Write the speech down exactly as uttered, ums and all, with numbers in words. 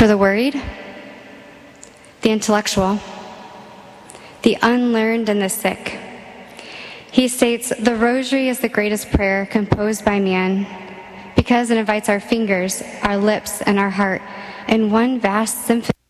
For the worried, the intellectual, the unlearned, and the sick. He states, "The rosary is the greatest prayer composed by man because it invites our fingers, our lips, and our heart in one vast symphony